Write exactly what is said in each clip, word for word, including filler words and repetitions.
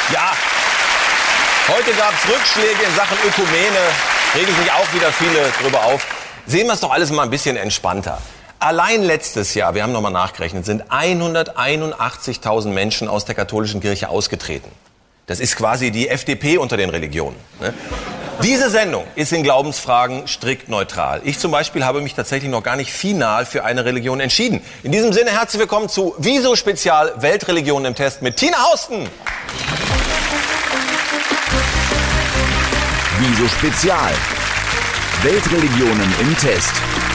Ja, heute gab es Rückschläge in Sachen Ökumene. Regen sich auch wieder viele drüber auf. Sehen wir es doch alles mal ein bisschen entspannter. Allein letztes Jahr, wir haben nochmal nachgerechnet, sind hunderteinundachtzigtausend Menschen aus der katholischen Kirche ausgetreten. Das ist quasi die F D P unter den Religionen. Ne? Diese Sendung ist in Glaubensfragen strikt neutral. Ich zum Beispiel habe mich tatsächlich noch gar nicht final für eine Religion entschieden. In diesem Sinne herzlich willkommen zu Wieso Spezial Weltreligionen im Test mit Tina Hausten. Wieso Spezial Weltreligionen im Test.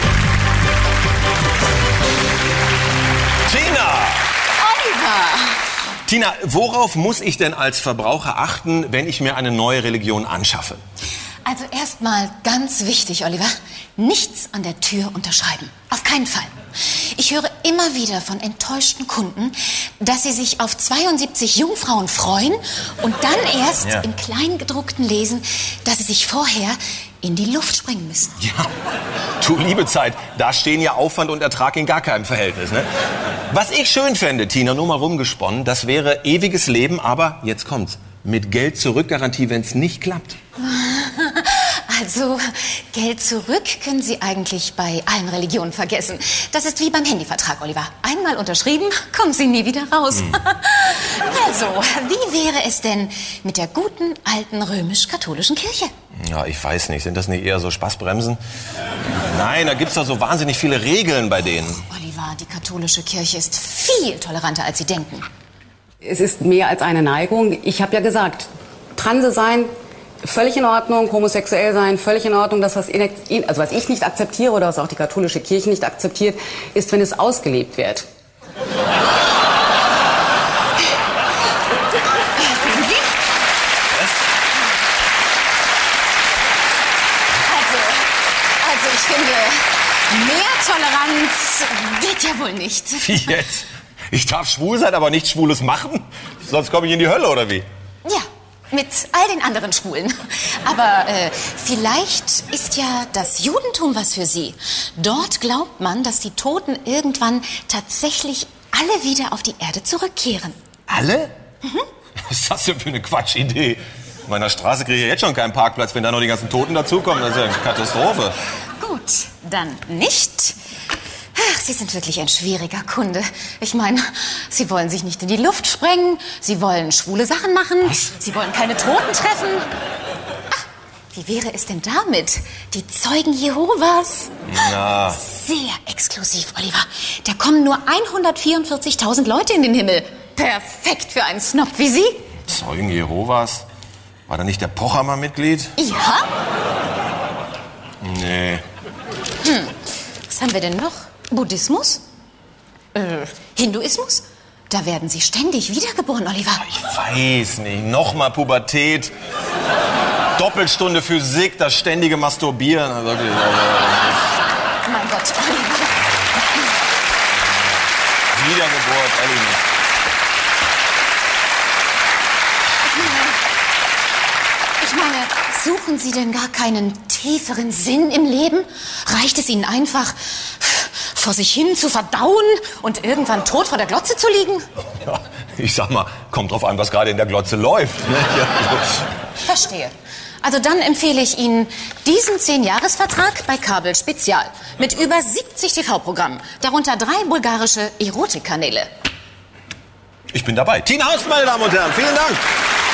Tina! Oliver! Tina, worauf muss ich denn als Verbraucher achten, wenn ich mir eine neue Religion anschaffe? Also erstmal ganz wichtig, Oliver, nichts an der Tür unterschreiben. Auf keinen Fall. Ich höre immer wieder von enttäuschten Kunden, dass sie sich auf zweiundsiebzig Jungfrauen freuen und dann erst ja. im Kleingedruckten lesen, dass sie sich vorher in die Luft springen müssen. Ja, du liebe Zeit, da stehen ja Aufwand und Ertrag in gar keinem Verhältnis, ne? Was ich schön fände, Tina, nur mal rumgesponnen, das wäre ewiges Leben, aber, jetzt kommt's, mit Geld-Zurück-Garantie, wenn es nicht klappt. Also, Geld zurück können Sie eigentlich bei allen Religionen vergessen. Das ist wie beim Handyvertrag, Oliver. Einmal unterschrieben, kommen Sie nie wieder raus. Hm. Also, wie wäre es denn mit der guten, alten römisch-katholischen Kirche? Ja, ich weiß nicht. Sind das nicht eher so Spaßbremsen? Nein, da gibt's doch so wahnsinnig viele Regeln bei denen. Oliver, die katholische Kirche ist viel toleranter, als Sie denken. Es ist mehr als eine Neigung. Ich habe ja gesagt, Transe sein, völlig in Ordnung, homosexuell sein, völlig in Ordnung. Das, was, in, also was ich nicht akzeptiere oder was auch die katholische Kirche nicht akzeptiert, ist, wenn es ausgelebt wird. Also, ich finde, mehr Toleranz geht ja wohl nicht. Wie jetzt? Ich darf schwul sein, aber nichts Schwules machen? Sonst komme ich in die Hölle, oder wie? Ja. Mit all den anderen Schwulen. Aber äh, vielleicht ist ja das Judentum was für Sie. Dort glaubt man, dass die Toten irgendwann tatsächlich alle wieder auf die Erde zurückkehren. Alle? Mhm. Was ist das denn für eine Quatschidee? In meiner Straße kriege ich jetzt schon keinen Parkplatz, wenn da noch die ganzen Toten dazukommen. Das ist ja eine Katastrophe. Gut, dann nicht. Ach, Sie sind wirklich ein schwieriger Kunde. Ich meine, Sie wollen sich nicht in die Luft sprengen, Sie wollen schwule Sachen machen, Was? Sie wollen keine Toten treffen. Ach, wie wäre es denn damit? Die Zeugen Jehovas? Na. Sehr exklusiv, Oliver. Da kommen nur hundertvierundvierzigtausend Leute in den Himmel. Perfekt für einen Snob wie Sie. Zeugen Jehovas? War da nicht der Pocher mal Mitglied? Ja? Nee. Hm, was haben wir denn noch? Buddhismus? Äh, Hinduismus? Da werden sie ständig wiedergeboren, Oliver. Ich weiß nicht. Nochmal Pubertät. Doppelstunde Physik, das ständige Masturbieren. Also wirklich, also, mein Gott, Oliver. Wiedergeburt, ehrlich nicht. Ich meine, suchen Sie denn gar keinen tieferen Sinn im Leben? Reicht es Ihnen einfach, vor sich hin zu verdauen und irgendwann tot vor der Glotze zu liegen? Ja, ich sag mal, kommt drauf an, was gerade in der Glotze läuft. Ne? Ja, also. Verstehe. Also dann empfehle ich Ihnen diesen zehn-Jahres-Vertrag bei Kabel Spezial. Mit über siebzig T V-Programmen, darunter drei bulgarische Erotikkanäle. Ich bin dabei. Tina Hausten, meine Damen und Herren, vielen Dank.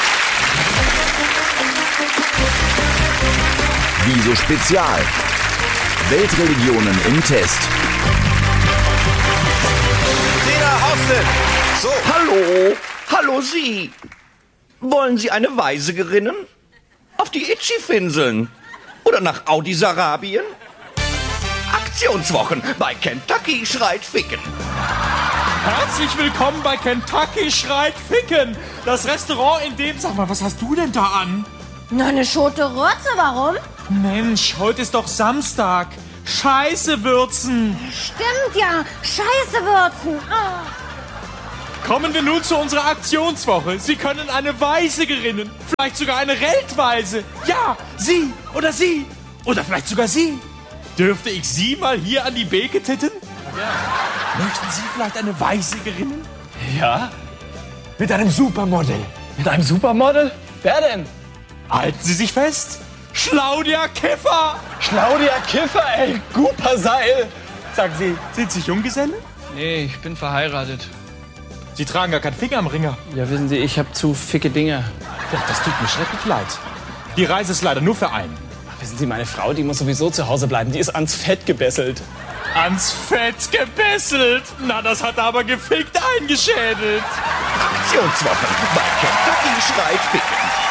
Wieso Spezial Weltreligionen im Test. Tina Hausten. So. Hallo, hallo Sie. Wollen Sie eine Weise gerinnen? Auf die Itchy-Finseln? Oder nach Audi-Sarabien? Aktionswochen bei Kentucky schreit Ficken. Herzlich willkommen bei Kentucky schreit Ficken. Das Restaurant, in dem... Sag mal, was hast du denn da an? Na, eine Schote Rotze, warum? Mensch, heute ist doch Samstag. Scheiße würzen. Stimmt ja, Scheiße würzen. Ah. Kommen wir nun zu unserer Aktionswoche. Sie können eine Weise gerinnen. Vielleicht sogar eine Weltweise. Ja, Sie oder Sie. Oder vielleicht sogar Sie. Dürfte ich Sie mal hier an die Beke titten? Ja. Möchten Sie vielleicht eine Weise gerinnen? Ja? Mit einem Supermodel. Mit einem Supermodel? Wer denn? Halten Sie sich fest. Claudia Kiffer. Claudia Kiffer, ey. Guter Seil. Sagen Sie, sind Sie Junggeselle? Nee, ich bin verheiratet. Sie tragen gar keinen Finger am Ringer. Ja, wissen Sie, ich hab zu ficke Dinge. Ja, das tut mir schrecklich leid. Die Reise ist leider nur für einen. Ach, wissen Sie, meine Frau, die muss sowieso zu Hause bleiben. Die ist ans Fett gebesselt. Ans Fett gebesselt? Na, das hat er aber gefickt eingeschädelt. Aktionswoche bei Kentucky schreit Ficken.